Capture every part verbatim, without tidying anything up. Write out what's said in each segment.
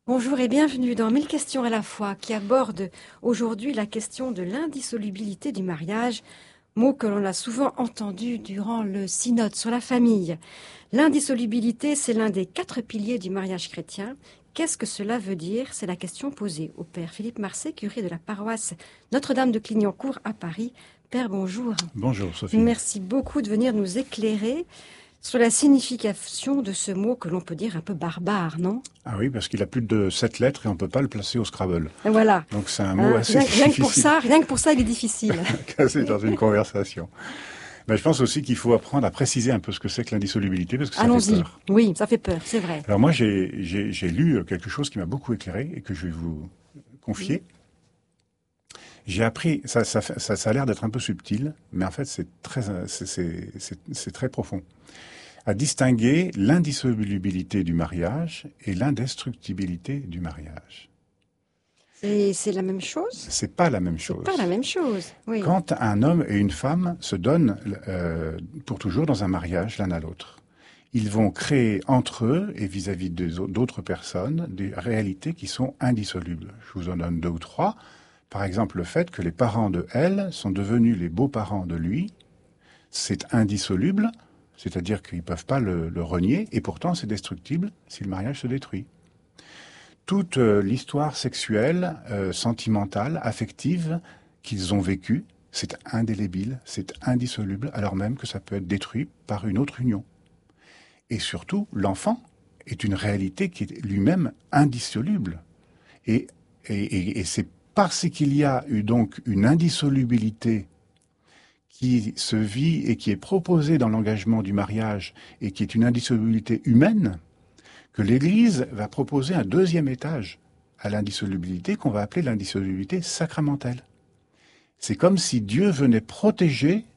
Bonjour et bienvenue dans Mille questions à la fois qui aborde aujourd'hui la question de l'indissolubilité du mariage, mot que l'on a souvent entendu durant le synode sur la famille. L'indissolubilité, c'est l'un des quatre piliers du mariage chrétien. Qu'est-ce que cela veut dire? C'est la question posée au père Philippe Marcet, curé de la paroisse Notre-Dame de Clignancourt à Paris. Père, bonjour. Bonjour Sophie. Merci beaucoup de venir nous éclairer sur la signification de ce mot que l'on peut dire un peu barbare, non? Ah oui, parce qu'il a plus de sept lettres et on ne peut pas le placer au Scrabble. Voilà. Donc c'est un mot Hein, assez rien, rien que pour difficile ça, rien que pour ça, il est difficile. à casser dans une conversation. Mais je pense aussi qu'il faut apprendre à préciser un peu ce que c'est que l'indissolubilité, parce que ça fait Allons-y. peur. Oui, ça fait peur, c'est vrai. Alors moi, j'ai, j'ai, j'ai lu quelque chose qui m'a beaucoup éclairé et que je vais vous confier. J'ai appris, ça, ça, ça, ça a l'air d'être un peu subtil, mais en fait c'est très, c'est, c'est, c'est, c'est très profond, à distinguer l'indissolubilité du mariage et l'indestructibilité du mariage. C'est, c'est la même chose? C'est pas la même C'est chose. pas la même chose, oui. Quand un homme et une femme se donnent euh, pour toujours dans un mariage l'un à l'autre, ils vont créer entre eux et vis-à-vis des au- d'autres personnes des réalités qui sont indissolubles. Je vous en donne deux ou trois. Par exemple, le fait que les parents de elle sont devenus les beaux-parents de lui, c'est indissoluble, c'est-à-dire qu'ils ne peuvent pas le, le renier, et pourtant c'est destructible si le mariage se détruit. Toute euh, l'histoire sexuelle, euh, sentimentale, affective qu'ils ont vécue, c'est indélébile, c'est indissoluble, alors même que ça peut être détruit par une autre union. Et surtout, l'enfant est une réalité qui est lui-même indissoluble. Et, et, et, et c'est parce qu'il y a eu donc une indissolubilité qui se vit et qui est proposée dans l'engagement du mariage et qui est une indissolubilité humaine, que l'Église va proposer un deuxième étage à l'indissolubilité qu'on va appeler l'indissolubilité sacramentelle. C'est comme si Dieu venait protéger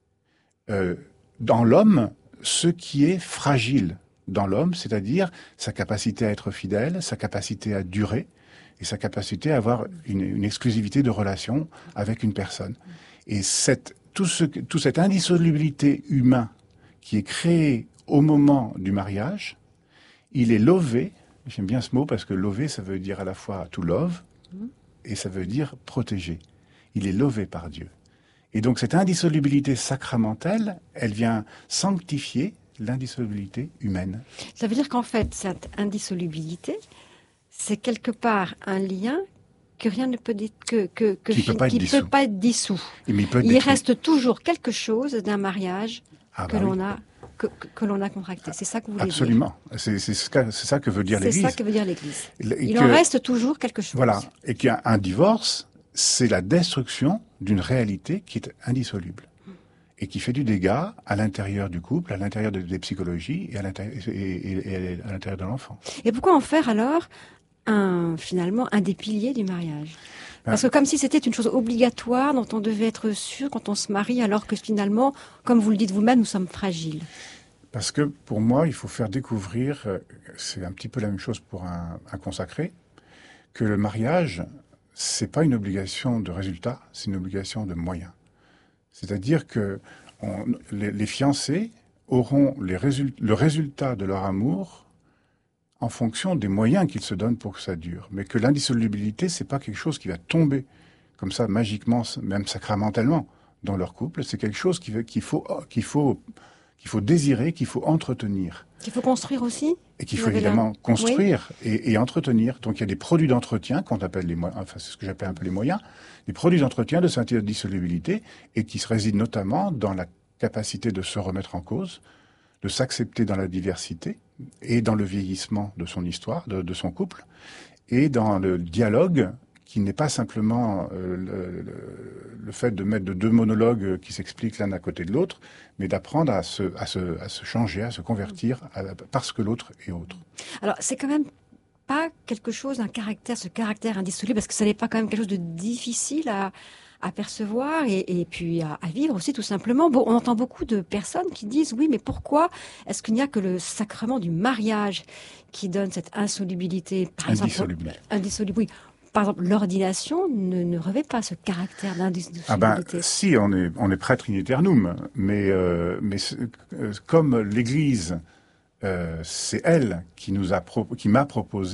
euh, dans l'homme ce qui est fragile dans l'homme, c'est-à-dire sa capacité à être fidèle, sa capacité à durer et sa capacité à avoir une, une exclusivité de relation avec une personne. Et cette, tout ce, toute cette indissolubilité humaine qui est créée au moment du mariage, il est lové, j'aime bien ce mot parce que lové, ça veut dire à la fois to love et ça veut dire protéger. Il est lové par Dieu. Et donc cette indissolubilité sacramentelle, elle vient sanctifier l'indissolubilité humaine. Ça veut dire qu'en fait, cette indissolubilité, c'est quelque part un lien que rien ne peut di- que, que, que Qui ne peut fi- pas être qui dissous. peut pas être dissous. Mais il peut être Il détruit. reste toujours quelque chose d'un mariage Ah que bah l'on oui, a que, que- que l'on a contracté. C'est ça que vous voulez absolument. C'est, c'est, ce que- c'est ça que veut dire dire. C'est l'Église. ça que veut dire l'Église. Et Il que- en reste toujours quelque chose. Voilà. Et qu'il y a un divorce, c'est la destruction d'une réalité qui est indissoluble et qui fait du dégât à l'intérieur du couple, à l'intérieur des, des psychologies et à l'intérieur, et, et- et à l'intérieur de l'enfant. Et pourquoi en faire alors un, finalement, un des piliers du mariage? Parce que comme si c'était une chose obligatoire dont on devait être sûr quand on se marie, alors que finalement, comme vous le dites vous-même, nous sommes fragiles. Parce que pour moi, il faut faire découvrir, euh, c'est un petit peu la même chose pour un, un consacré, que le mariage, c'est pas une obligation de résultat, c'est une obligation de moyens. C'est-à-dire que on- les, les fiancés auront les résul- le résultat de leur amour en fonction des moyens qu'ils se donnent pour que ça dure. Mais que l'indissolubilité, c'est pas quelque chose qui va tomber comme ça magiquement, même sacramentellement, dans leur couple. C'est quelque chose qui veut- qu'il faut, qu'il faut, qu'il faut désirer, qu'il faut entretenir. Qu'il faut construire aussi. Et qu'il Vous faut avez évidemment l'air- construire et, et entretenir. Donc il y a des produits d'entretien qu'on appelle les moyens, enfin c'est ce que j'appelle un peu les moyens, des produits d'entretien de cette indissolubilité et qui se résident notamment dans la capacité de se remettre en cause, de s'accepter dans la diversité et dans le vieillissement de son histoire, de, de son couple, et dans le dialogue qui n'est pas simplement euh, le, le, le fait de mettre de deux monologues qui s'expliquent l'un à côté de l'autre, mais d'apprendre à se, à, se, à se changer, à se convertir à, parce que l'autre est autre. Alors, c'est quand même pas quelque chose, un caractère, ce caractère indissoluble, parce que ça n'est pas quand même quelque chose de difficile à, à percevoir et, et puis à, à vivre aussi tout simplement. Bon, on entend beaucoup de personnes qui disent oui, mais pourquoi est-ce qu'il n'y a que le sacrement du mariage qui donne cette insolubilité, par Indissoluble. exemple, indissoluble, oui. Par exemple, l'ordination ne, ne revêt pas ce caractère d'indissolubilité. Ah ben, si, on est, on est prêtre in aeternum, mais, euh, mais euh, comme l'Église, euh, c'est elle qui nous a pro- qui m'a proposé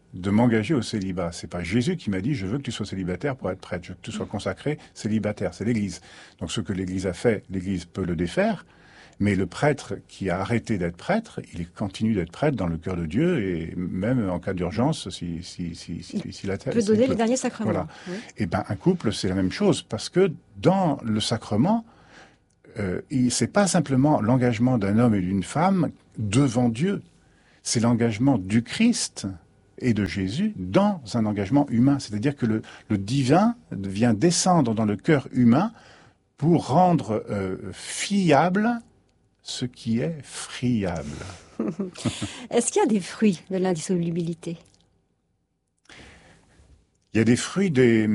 de m'engager au célibat. C'est pas Jésus qui m'a dit, je veux que tu sois célibataire pour être prêtre, je veux que tu sois consacré célibataire. C'est l'Église. Donc ce que l'Église a fait, l'Église peut le défaire. Mais le prêtre qui a arrêté d'être prêtre, il continue d'être prêtre dans le cœur de Dieu et même en cas d'urgence, si, si, si, si, si, si la Il peut donner si les derniers sacrements. Voilà. Oui. Et ben un couple, c'est la même chose parce que dans le sacrement, euh, c'est pas simplement l'engagement d'un homme et d'une femme devant Dieu, c'est l'engagement du Christ et de Jésus dans un engagement humain. C'est-à-dire que le, le divin vient descendre dans le cœur humain pour rendre euh, fiable ce qui est friable. Est-ce qu'il y a des fruits de l'indissolubilité ? Il y a des fruits des,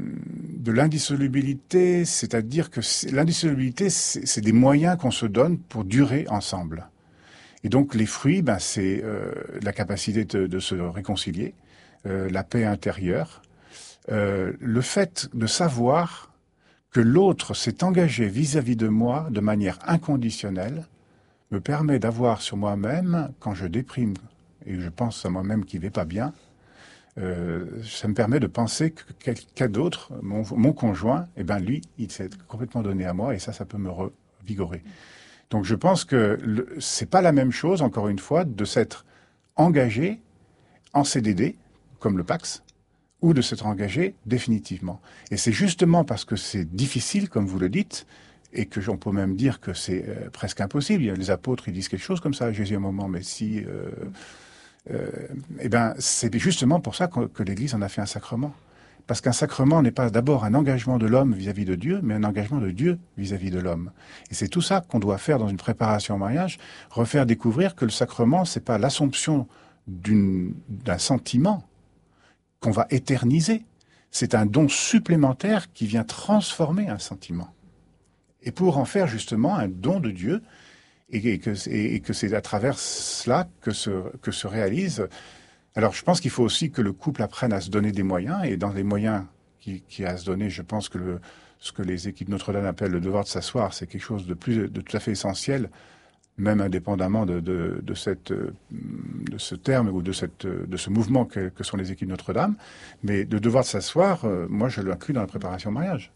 de l'indissolubilité, c'est-à-dire que l'indissolubilité, c'est des moyens qu'on se donne pour durer ensemble. Et donc les fruits, ben, c'est euh, la capacité de, de se réconcilier, euh, la paix intérieure, euh, le fait de savoir que l'autre s'est engagé vis-à-vis de moi de manière inconditionnelle, me permet d'avoir sur moi-même, quand je déprime et je pense à moi-même qui ne va pas bien, euh, ça me permet de penser que quelqu'un d'autre, mon, mon conjoint, eh ben lui, il s'est complètement donné à moi et ça, ça peut me revigorer. Donc je pense que le, c'est pas la même chose, encore une fois, de s'être engagé en C D D, comme le Pacs, ou de s'être engagé définitivement. Et c'est justement parce que c'est difficile, comme vous le dites, et que j'en peux même dire que c'est euh, presque impossible. Il y a les apôtres, ils disent quelque chose comme ça à Jésus à un moment, mais si... Euh, euh, eh ben, c'est justement pour ça que, que l'Église en a fait un sacrement. Parce qu'un sacrement n'est pas d'abord un engagement de l'homme vis-à-vis de Dieu, mais un engagement de Dieu vis-à-vis de l'homme. Et c'est tout ça qu'on doit faire dans une préparation au mariage, refaire découvrir que le sacrement, c'est pas l'assomption d'une, d'un sentiment qu'on va éterniser. C'est un don supplémentaire qui vient transformer un sentiment. Et pour en faire justement un don de Dieu, et que, et que c'est à travers cela que se, que se réalise. Alors je pense qu'il faut aussi que le couple apprenne à se donner des moyens, et dans les moyens qu'il qui a à se donner, je pense que le, ce que les équipes Notre-Dame appellent le devoir de s'asseoir, c'est quelque chose de, plus, de tout à fait essentiel, même indépendamment de, de, de, cette, de ce terme ou de, cette, de ce mouvement que, que sont les équipes Notre-Dame. Mais le devoir de s'asseoir, euh, moi je l'inclus dans la préparation au mariage.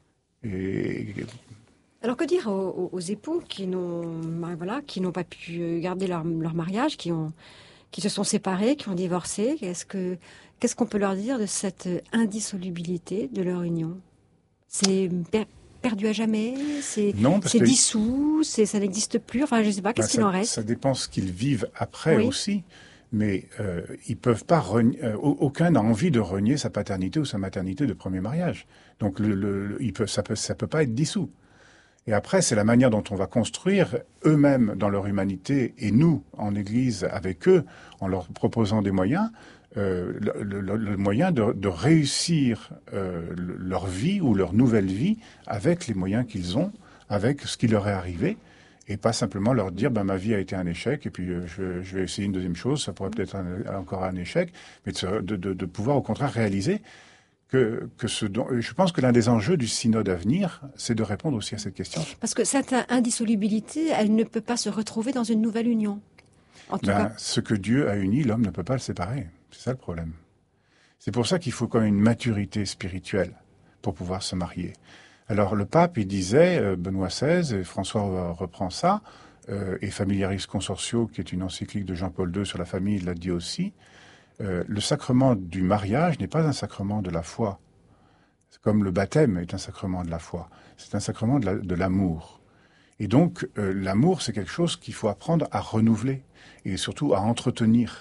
Et... Alors que dire aux, aux époux qui n'ont voilà, qui n'ont pas pu garder leur, leur mariage, qui, ont, qui se sont séparés, qui ont divorcé? Qu'est-ce que, qu'est-ce qu'on peut leur dire de cette indissolubilité de leur union? C'est per, perdu à jamais? C'est, c'est dissous? C'est, ça n'existe plus? Enfin, je ne sais pas, qu'est-ce bah, qu'il ça, en reste? Ça dépend ce qu'ils vivent après oui. aussi. Mais euh, ils peuvent pas renier, euh, aucun n'a envie de renier sa paternité ou sa maternité de premier mariage. Donc le, le, il peut, ça peut, ça peut pas être dissous. Et après, c'est la manière dont on va construire eux-mêmes dans leur humanité et nous, en Église, avec eux, en leur proposant des moyens, euh, le, le, le moyen de, de réussir euh, leur vie ou leur nouvelle vie avec les moyens qu'ils ont, avec ce qui leur est arrivé, et pas simplement leur dire ben, « ma vie a été un échec et puis euh, je, je vais essayer une deuxième chose, ça pourrait peut-être un, encore un échec », mais de, de, de, de pouvoir au contraire réaliser Que, que ce dont, je pense que l'un des enjeux du synode à venir, c'est de répondre aussi à cette question. Parce que cette indissolubilité, elle ne peut pas se retrouver dans une nouvelle union. En tout ben, cas. Ce que Dieu a uni, l'homme ne peut pas le séparer. C'est ça le problème. C'est pour ça qu'il faut quand même une maturité spirituelle pour pouvoir se marier. Alors le pape, il disait, euh, Benoît seize, et François reprend ça, euh, et Familiaris Consortio, qui est une encyclique de Jean-Paul deux sur la famille, il l'a dit aussi, Euh, le sacrement du mariage n'est pas un sacrement de la foi. C'est comme le baptême est un sacrement de la foi. C'est un sacrement de, la, de l'amour. Et donc, euh, l'amour, c'est quelque chose qu'il faut apprendre à renouveler et surtout à entretenir.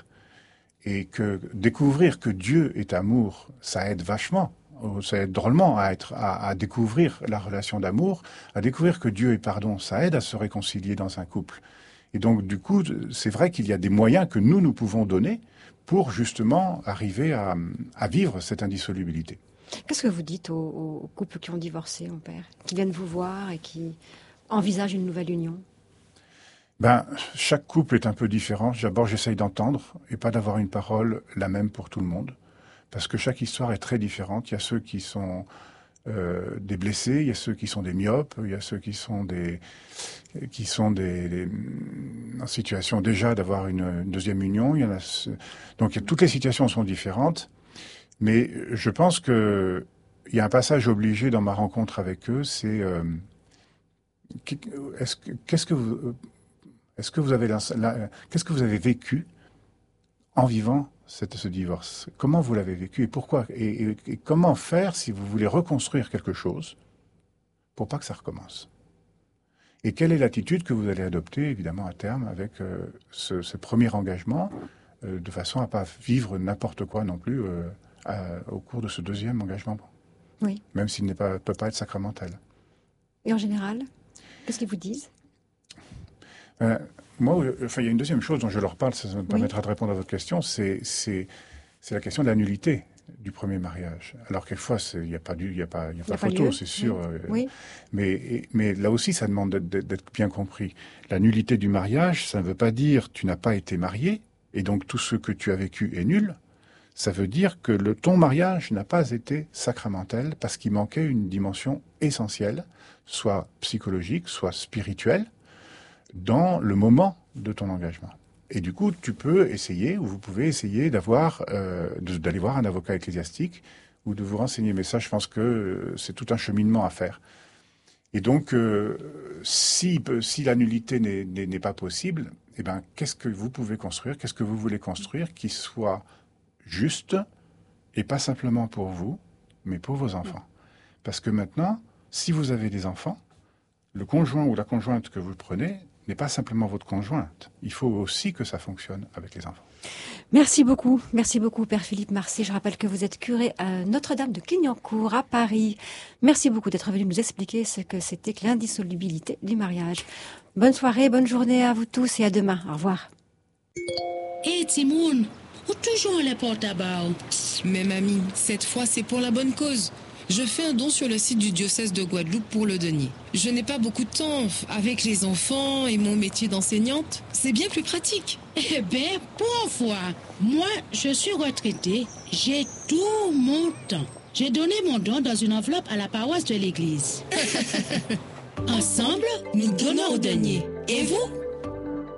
Et que découvrir que Dieu est amour, ça aide vachement. Ça aide drôlement à, être, à, à découvrir la relation d'amour, à découvrir que Dieu est pardon, ça aide à se réconcilier dans un couple. Et donc, du coup, c'est vrai qu'il y a des moyens que nous, nous pouvons donner pour justement arriver à, à vivre cette indissolubilité. Qu'est-ce que vous dites aux, aux couples qui ont divorcé, mon père, qui viennent vous voir et qui envisagent une nouvelle union? Ben, chaque couple est un peu différent. D'abord, j'essaye d'entendre et pas d'avoir une parole la même pour tout le monde, parce que chaque histoire est très différente. Il y a ceux qui sont euh, des blessés, il y a ceux qui sont des myopes, il y a ceux qui sont des qui sont des, des en situation déjà d'avoir une, une deuxième union. Il y en a donc toutes les situations sont différentes, mais je pense que il y a un passage obligé dans ma rencontre avec eux, c'est euh, est-ce que, qu'est-ce que vous est-ce que vous avez la, la, qu'est-ce que vous avez vécu en vivant cette, ce divorce? Comment vous l'avez vécu et pourquoi et, et, et comment faire si vous voulez reconstruire quelque chose pour pas que ça recommence? Et quelle est l'attitude que vous allez adopter, évidemment, à terme, avec euh, ce, ce premier engagement, euh, de façon à pas vivre n'importe quoi non plus euh, à, au cours de ce deuxième engagement, oui. Même s'il ne peut pas être sacramentel. Et en général, qu'est-ce qu'ils vous disent? euh, Moi, enfin, il y a une deuxième chose dont je leur parle, ça me permettra oui. de répondre à votre question, c'est, c'est, c'est la question de la nullité du premier mariage. Alors quelquefois, il n'y a pas du, il y a pas, il y a pas photo, c'est sûr. Oui. Euh, oui. Mais, mais là aussi, ça demande d'être, d'être bien compris. La nullité du mariage, ça ne veut pas dire tu n'as pas été marié et donc tout ce que tu as vécu est nul. Ça veut dire que le ton mariage n'a pas été sacramentel parce qu'il manquait une dimension essentielle, soit psychologique, soit spirituelle, dans le moment de ton engagement. Et du coup, tu peux essayer, ou vous pouvez essayer d'avoir, euh, de, d'aller voir un avocat ecclésiastique ou de vous renseigner. Mais ça, je pense que c'est tout un cheminement à faire. Et donc, euh, si, si la nullité n'est, n'est, n'est pas possible, eh ben, qu'est-ce que vous pouvez construire? Qu'est-ce que vous voulez construire qui soit juste et pas simplement pour vous, mais pour vos enfants? Parce que maintenant, si vous avez des enfants, le conjoint ou la conjointe que vous prenez n'est pas simplement votre conjointe. Il faut aussi que ça fonctionne avec les enfants. Merci beaucoup. Merci beaucoup, Père Philippe Marcy. Je rappelle que vous êtes curé à Notre-Dame de Clignancourt, à Paris. Merci beaucoup d'être venu nous expliquer ce que c'était que l'indissolubilité du mariage. Bonne soirée, bonne journée à vous tous et à demain. Au revoir. Hé, hey, Timoun, où toujours les porte-à-bas? Mais mamie, cette fois, c'est pour la bonne cause. Je fais un don sur le site du diocèse de Guadeloupe pour le denier. Je n'ai pas beaucoup de temps. Avec les enfants et mon métier d'enseignante, c'est bien plus pratique. Eh bien, pour fois, moi, je suis retraitée. J'ai tout mon temps. J'ai donné mon don dans une enveloppe à la paroisse de l'église. Ensemble, nous donnons au denier. Et vous?